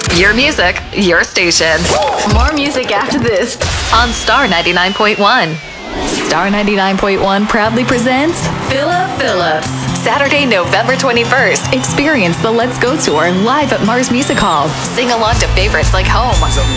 Your music, your station. More music after this On Star 99.1. Star 99.1 proudly presents Philip Phillips. Saturday, November 21st. Experience the Let's Go Tour live at Mars Music Hall. Sing along to favorites like Home,